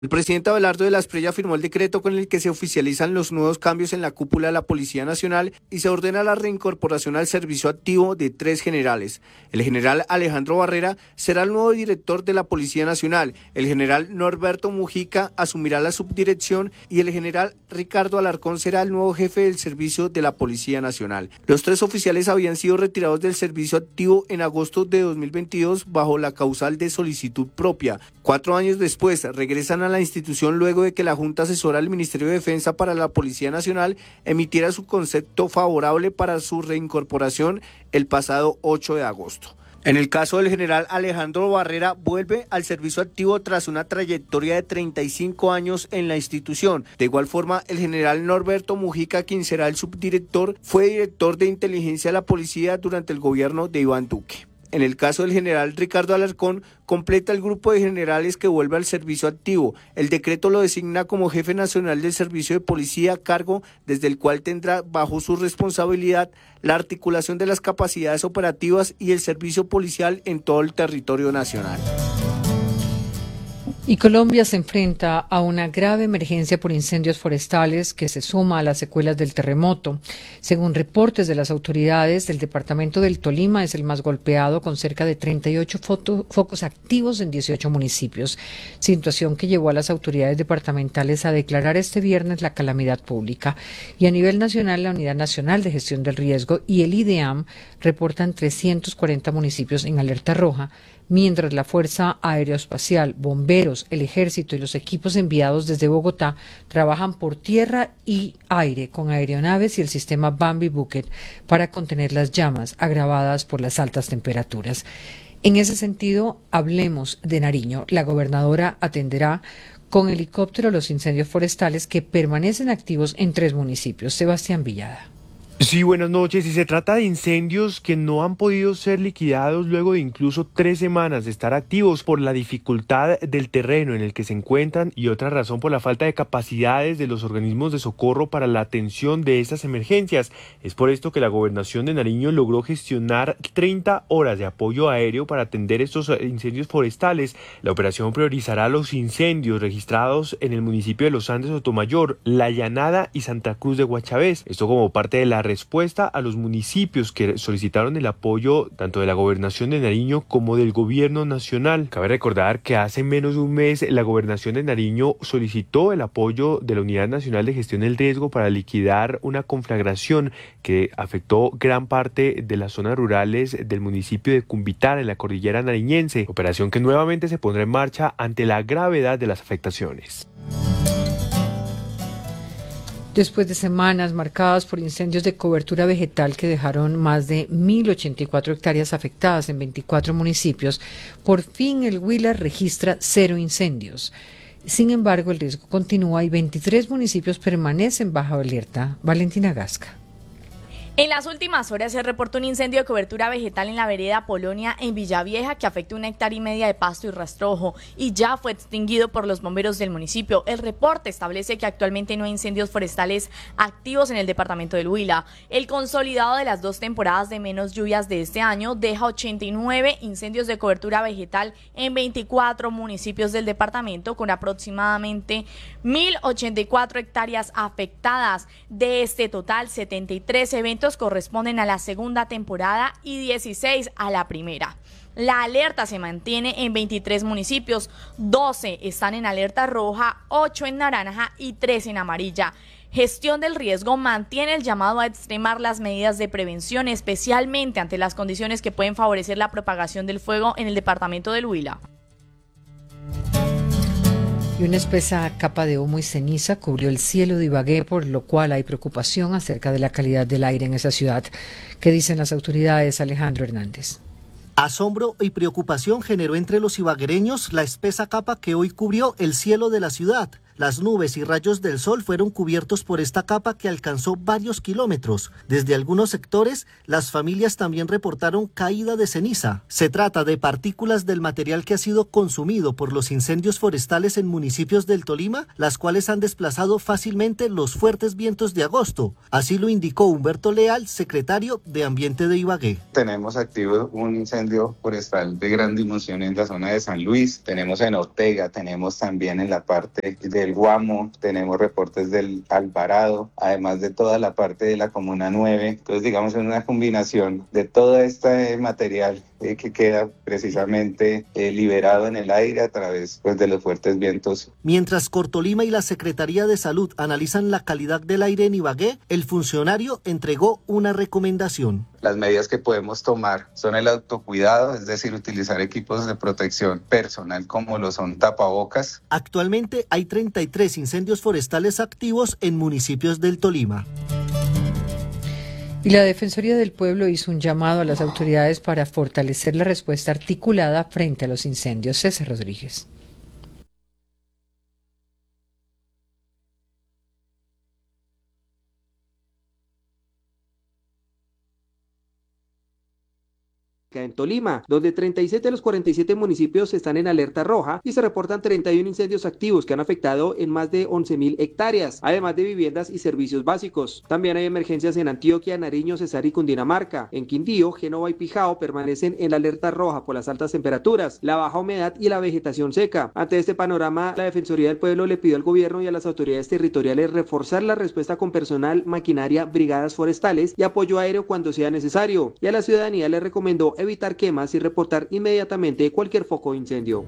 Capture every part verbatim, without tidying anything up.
El presidente Abelardo de la Espriella firmó el decreto con el que se oficializan los nuevos cambios en la cúpula de la Policía Nacional y se ordena la reincorporación al servicio activo de tres generales. El general Alejandro Barrera será el nuevo director de la Policía Nacional, el general Norberto Mujica asumirá la subdirección y el general Ricardo Alarcón será el nuevo jefe del servicio de la Policía Nacional. Los tres oficiales habían sido retirados del servicio activo en agosto de dos mil veintidós bajo la causal de solicitud propia. Cuatro años después regresan a la institución luego de que la Junta Asesora del Ministerio de Defensa para la Policía Nacional emitiera su concepto favorable para su reincorporación el pasado ocho de agosto. En el caso del general Alejandro Barrera, vuelve al servicio activo tras una trayectoria de treinta y cinco años en la institución. De igual forma, el general Norberto Mujica, quien será el subdirector, fue director de inteligencia de la policía durante el gobierno de Iván Duque. En el caso del general Ricardo Alarcón, completa el grupo de generales que vuelve al servicio activo. El decreto lo designa como jefe nacional del servicio de policía, cargo desde el cual tendrá bajo su responsabilidad la articulación de las capacidades operativas y el servicio policial en todo el territorio nacional. Y Colombia se enfrenta a una grave emergencia por incendios forestales que se suma a las secuelas del terremoto. Según reportes de las autoridades, el departamento del Tolima es el más golpeado, con cerca de treinta y ocho foto, focos activos en dieciocho municipios, situación que llevó a las autoridades departamentales a declarar este viernes la calamidad pública. Y a nivel nacional, la Unidad Nacional de Gestión del Riesgo y el IDEAM reportan trescientos cuarenta municipios en alerta roja, mientras la Fuerza Aeroespacial, bomberos, el Ejército y los equipos enviados desde Bogotá trabajan por tierra y aire con aeronaves y el sistema Bambi Bucket para contener las llamas agravadas por las altas temperaturas. En ese sentido, hablemos de Nariño. La gobernadora atenderá con helicóptero los incendios forestales que permanecen activos en tres municipios. Sebastián Villada. Sí, buenas noches. Y se trata de incendios que no han podido ser liquidados luego de incluso tres semanas de estar activos por la dificultad del terreno en el que se encuentran y otra razón por la falta de capacidades de los organismos de socorro para la atención de estas emergencias. Es por esto que la Gobernación de Nariño logró gestionar treinta horas de apoyo aéreo para atender estos incendios forestales. La operación priorizará los incendios registrados en el municipio de Los Andes, Sotomayor, La Llanada y Santa Cruz de Guachavés. Esto como parte de la respuesta a los municipios que solicitaron el apoyo tanto de la Gobernación de Nariño como del Gobierno Nacional. Cabe recordar que hace menos de un mes la Gobernación de Nariño solicitó el apoyo de la Unidad Nacional de Gestión del Riesgo para liquidar una conflagración que afectó gran parte de las zonas rurales del municipio de Cumbitar en la cordillera nariñense, operación que nuevamente se pondrá en marcha ante la gravedad de las afectaciones. Después de semanas marcadas por incendios de cobertura vegetal que dejaron más de mil ochenta y cuatro hectáreas afectadas en veinticuatro municipios, por fin el Huila registra cero incendios. Sin embargo, el riesgo continúa y veintitrés municipios permanecen bajo alerta. Valentina Gasca. En las últimas horas se reportó un incendio de cobertura vegetal en la vereda Polonia en Villavieja que afectó una hectárea y media de pasto y rastrojo y ya fue extinguido por los bomberos del municipio. El reporte establece que actualmente no hay incendios forestales activos en el departamento del Huila. El consolidado de las dos temporadas de menos lluvias de este año deja ochenta y nueve incendios de cobertura vegetal en veinticuatro municipios del departamento con aproximadamente mil ochenta y cuatro hectáreas afectadas. De este total, setenta y tres eventos corresponden a la segunda temporada y dieciséis a la primera. La alerta se mantiene en veintitrés municipios, doce están en alerta roja, ocho en naranja y tres en amarilla. Gestión del Riesgo mantiene el llamado a extremar las medidas de prevención, especialmente ante las condiciones que pueden favorecer la propagación del fuego en el departamento del Huila. Y una espesa capa de humo y ceniza cubrió el cielo de Ibagué, por lo cual hay preocupación acerca de la calidad del aire en esa ciudad. ¿Qué dicen las autoridades? Alejandro Hernández. Asombro y preocupación generó entre los ibaguereños la espesa capa que hoy cubrió el cielo de la ciudad. Las nubes y rayos del sol fueron cubiertos por esta capa que alcanzó varios kilómetros. Desde algunos sectores, las familias también reportaron caída de ceniza. Se trata de partículas del material que ha sido consumido por los incendios forestales en municipios del Tolima, las cuales han desplazado fácilmente los fuertes vientos de agosto. Así lo indicó Humberto Leal, secretario de Ambiente de Ibagué. Tenemos activo un incendio forestal de gran dimensión en la zona de San Luis, tenemos en Ortega, tenemos también en la parte del Guamo, tenemos reportes del Alvarado, además de toda la parte de la Comuna nueve. Entonces, digamos, es una combinación de todo este material eh, que queda precisamente eh, liberado en el aire a través pues, de los fuertes vientos. Mientras Cortolima y la Secretaría de Salud analizan la calidad del aire en Ibagué, el funcionario entregó una recomendación. Las medidas que podemos tomar son el autocuidado, es decir, utilizar equipos de protección personal como lo son tapabocas. Actualmente hay treinta y tres incendios forestales activos en municipios del Tolima. Y la Defensoría del Pueblo hizo un llamado a las autoridades para fortalecer la respuesta articulada frente a los incendios. César Rodríguez. En Tolima, donde treinta y siete de los cuarenta y siete municipios están en alerta roja y se reportan treinta y uno incendios activos que han afectado en más de once mil hectáreas, además de viviendas y servicios básicos. También hay emergencias en Antioquia, Nariño, Cesar y Cundinamarca. En Quindío, Génova y Pijao permanecen en la alerta roja por las altas temperaturas, la baja humedad y la vegetación seca. Ante este panorama, la Defensoría del Pueblo le pidió al gobierno y a las autoridades territoriales reforzar la respuesta con personal, maquinaria, brigadas forestales y apoyo aéreo cuando sea necesario. Y a la ciudadanía le recomendó evitar quemas y reportar inmediatamente cualquier foco de incendio.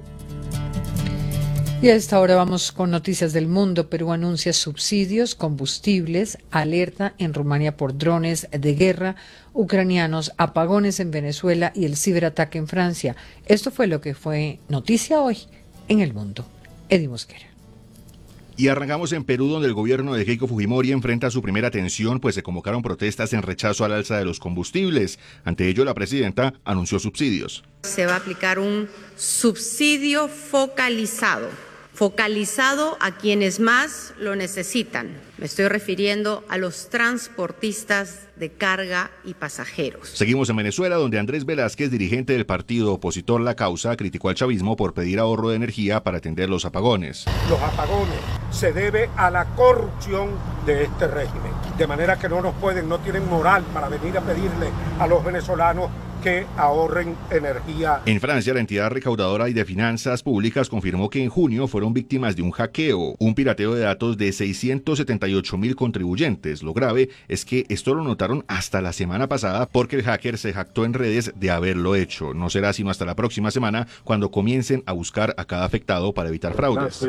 Y a esta hora vamos con noticias del mundo. Perú anuncia subsidios, combustibles, alerta en Rumania por drones de guerra ucranianos, apagones en Venezuela y el ciberataque en Francia. Esto fue lo que fue noticia hoy en el mundo. Eddie Mosquera. Y arrancamos en Perú, donde el gobierno de Keiko Fujimori enfrenta su primera tensión, pues se convocaron protestas en rechazo al alza de los combustibles. Ante ello, la presidenta anunció subsidios. Se va a aplicar un subsidio focalizado, focalizado a quienes más lo necesitan. Me estoy refiriendo a los transportistas de carga y pasajeros. Seguimos en Venezuela, donde Andrés Velázquez, dirigente del partido opositor La Causa, criticó al chavismo por pedir ahorro de energía para atender los apagones. Los apagones se debe a la corrupción de este régimen, de manera que no nos pueden, no tienen moral para venir a pedirle a los venezolanos que ahorren energía. En Francia, la entidad recaudadora y de finanzas públicas confirmó que en junio fueron víctimas de un hackeo, un pirateo de datos de seiscientos setenta y ocho mil contribuyentes. Lo grave es que esto lo notaron hasta la semana pasada porque el hacker se jactó en redes de haberlo hecho. No será sino hasta la próxima semana cuando comiencen a buscar a cada afectado para evitar fraudes.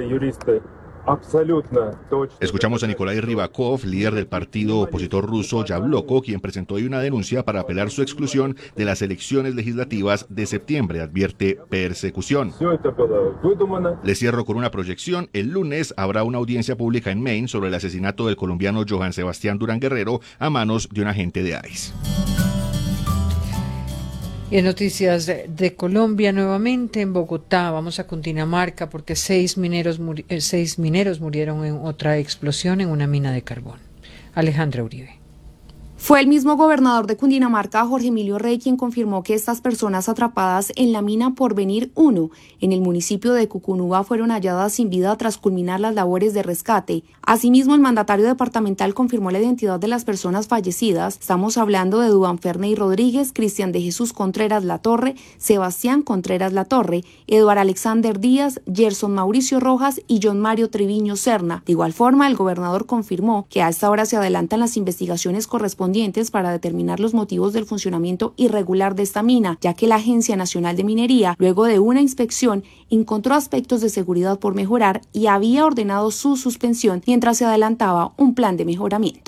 Escuchamos a Nikolai Rybakov, líder del partido opositor ruso Yabloko, quien presentó hoy una denuncia para apelar su exclusión de las elecciones legislativas de septiembre. Advierte persecución. Le cierro con una proyección. El lunes habrá una audiencia pública en Maine sobre el asesinato del colombiano Johan Sebastián Durán Guerrero a manos de un agente de ICE. Y en noticias de, de Colombia, nuevamente en Bogotá, vamos a Cundinamarca porque seis mineros, muri- eh, seis mineros murieron en otra explosión en una mina de carbón. Alejandra Uribe. Fue el mismo gobernador de Cundinamarca, Jorge Emilio Rey, quien confirmó que estas personas atrapadas en la mina Porvenir uno, en el municipio de Cucunúa, fueron halladas sin vida tras culminar las labores de rescate. Asimismo, el mandatario departamental confirmó la identidad de las personas fallecidas. Estamos hablando de Duván Ferney Rodríguez, Cristian de Jesús Contreras Latorre, Sebastián Contreras Latorre, Eduardo Alexander Díaz, Gerson Mauricio Rojas y John Mario Triviño Serna. De igual forma, el gobernador confirmó que a esta hora se adelantan las investigaciones correspondientes para determinar los motivos del funcionamiento irregular de esta mina, ya que la Agencia Nacional de Minería, luego de una inspección, encontró aspectos de seguridad por mejorar y había ordenado su suspensión mientras se adelantaba un plan de mejoramiento.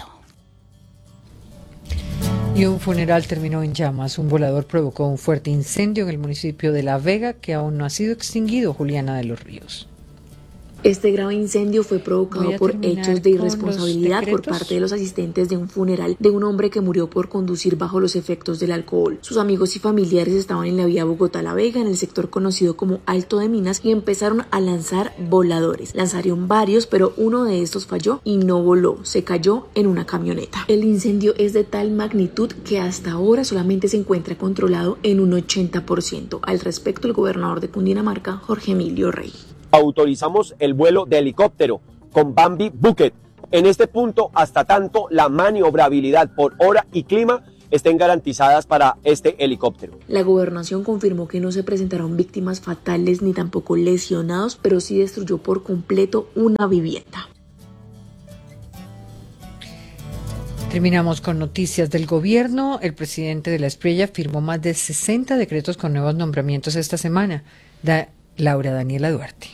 Y un funeral terminó en llamas. Un volador provocó un fuerte incendio en el municipio de La Vega que aún no ha sido extinguido. Juliana de los Ríos. Este grave incendio fue provocado por hechos de irresponsabilidad por parte de los asistentes de un funeral de un hombre que murió por conducir bajo los efectos del alcohol. Sus amigos y familiares estaban en la vía Bogotá-La Vega, en el sector conocido como Alto de Minas, y empezaron a lanzar voladores. Lanzaron varios, pero uno de estos falló y no voló, se cayó en una camioneta. El incendio es de tal magnitud que hasta ahora solamente se encuentra controlado en un ochenta por ciento. Al respecto, el gobernador de Cundinamarca, Jorge Emilio Rey. Autorizamos el vuelo de helicóptero con Bambi Bucket. En este punto, hasta tanto la maniobrabilidad por hora y clima estén garantizadas para este helicóptero. La gobernación confirmó que no se presentaron víctimas fatales ni tampoco lesionados, pero sí destruyó por completo una vivienda. Terminamos con noticias del gobierno. El presidente de la Espriella firmó más de sesenta decretos con nuevos nombramientos esta semana. Da Laura Daniela Duarte.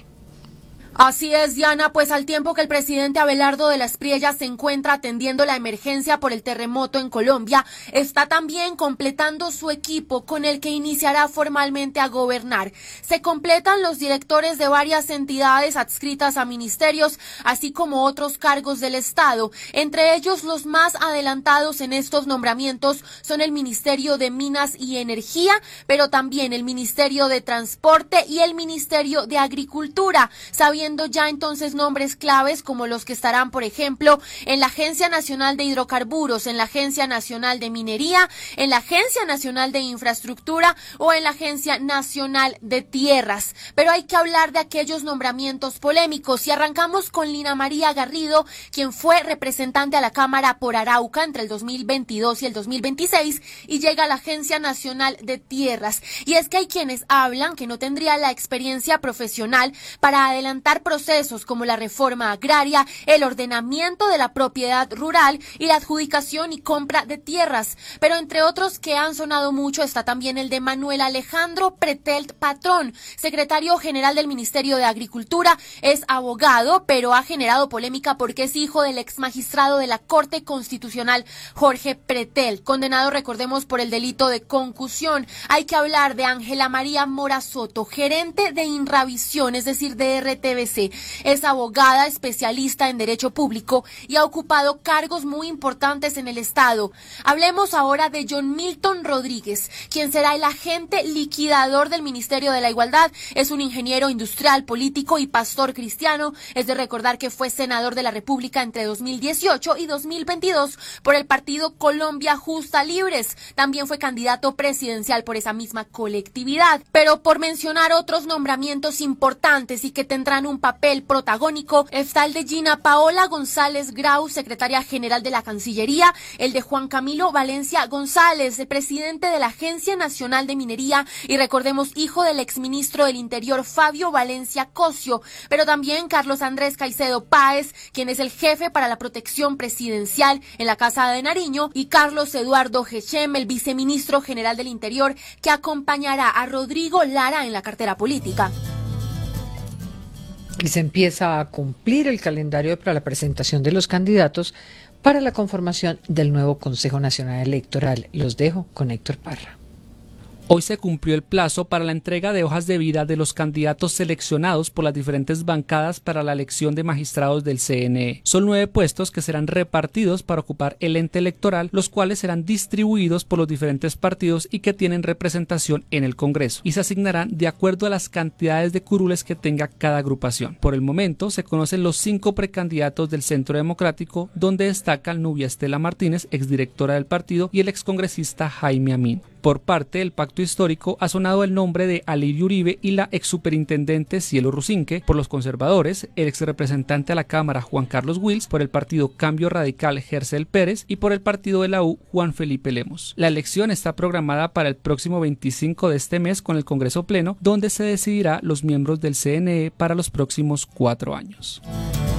Así es, Diana, pues al tiempo que el presidente Abelardo de la Espriella se encuentra atendiendo la emergencia por el terremoto en Colombia, está también completando su equipo con el que iniciará formalmente a gobernar. Se completan los directores de varias entidades adscritas a ministerios, así como otros cargos del Estado. Entre ellos, los más adelantados en estos nombramientos son el Ministerio de Minas y Energía, pero también el Ministerio de Transporte y el Ministerio de Agricultura, sabiendo ya entonces nombres claves como los que estarán, por ejemplo, en la Agencia Nacional de Hidrocarburos, en la Agencia Nacional de Minería, en la Agencia Nacional de Infraestructura o en la Agencia Nacional de Tierras. Pero hay que hablar de aquellos nombramientos polémicos y arrancamos con Lina María Garrido, quien fue representante a la Cámara por Arauca entre el dos mil veintidós y el dos mil veintiséis y llega a la Agencia Nacional de Tierras. Y es que hay quienes hablan que no tendría la experiencia profesional para adelantar procesos como la reforma agraria, el ordenamiento de la propiedad rural y la adjudicación y compra de tierras. Pero entre otros que han sonado mucho está también el de Manuel Alejandro Pretelt Patrón, secretario general del Ministerio de Agricultura. Es abogado, pero ha generado polémica porque es hijo del ex magistrado de la Corte Constitucional, Jorge Pretelt, condenado, recordemos, por el delito de concusión. Hay que hablar de Ángela María Mora Soto, gerente de Inravisión, es decir, de R T V C. Es abogada especialista en Derecho Público y ha ocupado cargos muy importantes en el Estado. Hablemos ahora de John Milton Rodríguez, quien será el agente liquidador del Ministerio de la Igualdad. Es un ingeniero industrial, político y pastor cristiano. Es de recordar que fue senador de la República entre dos mil dieciocho y dos mil veintidós por el partido Colombia Justa Libres. También fue candidato presidencial por esa misma colectividad. Pero por mencionar otros nombramientos importantes y que tendrán un papel protagónico, está el de Gina Paola González Grau, secretaria general de la Cancillería, el de Juan Camilo Valencia González, el presidente de la Agencia Nacional de Minería y, recordemos, hijo del exministro del Interior Fabio Valencia Cosio, pero también Carlos Andrés Caicedo Páez, quien es el jefe para la protección presidencial en la Casa de Nariño, y Carlos Eduardo Gechem, el viceministro general del Interior, que acompañará a Rodrigo Lara en la cartera política. Y se empieza a cumplir el calendario para la presentación de los candidatos para la conformación del nuevo Consejo Nacional Electoral. Los dejo con Héctor Parra. Hoy se cumplió el plazo para la entrega de hojas de vida de los candidatos seleccionados por las diferentes bancadas para la elección de magistrados del C N E. Son nueve puestos que serán repartidos para ocupar el ente electoral, los cuales serán distribuidos por los diferentes partidos y que tienen representación en el Congreso, y se asignarán de acuerdo a las cantidades de curules que tenga cada agrupación. Por el momento se conocen los cinco precandidatos del Centro Democrático, donde destacan Nubia Estela Martínez, exdirectora del partido, y el excongresista Jaime Amin. Por parte del Pacto Histórico ha sonado el nombre de Alirio Uribe y la exsuperintendente Cielo Rusinque. Por los conservadores, el exrepresentante a la Cámara Juan Carlos Wills, por el partido Cambio Radical Gercel Pérez y por el partido de la U Juan Felipe Lemos. La elección está programada para el próximo veinticinco de este mes con el Congreso Pleno, donde se decidirá los miembros del C N E para los próximos cuatro años.